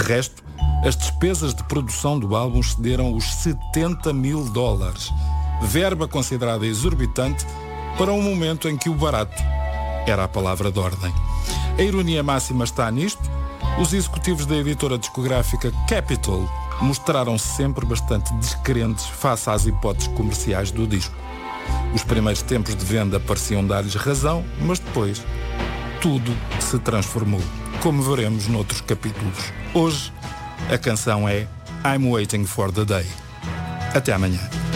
resto, as despesas de produção do álbum excederam os $70 mil, verba considerada exorbitante para um momento em que o barato era a palavra de ordem. A ironia máxima está nisto. Os executivos da editora discográfica Capitol mostraram-se sempre bastante descrentes face às hipóteses comerciais do disco. Os primeiros tempos de venda pareciam dar-lhes razão, mas depois tudo se transformou, como veremos noutros capítulos. Hoje, a canção é I'm Waiting for the Day. Até amanhã.